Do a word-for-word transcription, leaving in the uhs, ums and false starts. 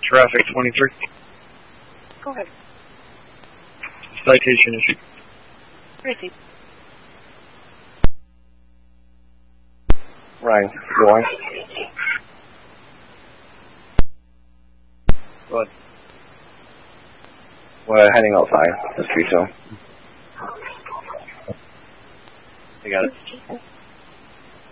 Traffic twenty-three. Go ahead. Citation issue. Tracy. Ryan, go on. What? We're heading outside the street, so. I got it.